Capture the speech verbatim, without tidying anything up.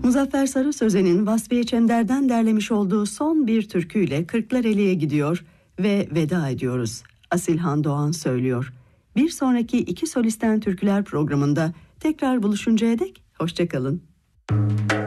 Muzaffer Sarı Sözen'in Vasfiye Çemder'den derlemiş olduğu son bir türküyle Kırklareli'ye gidiyor ve veda ediyoruz. Asilhan Doğan söylüyor. Bir sonraki iki solisten türküler programında tekrar buluşuncaya dek hoşça kalın.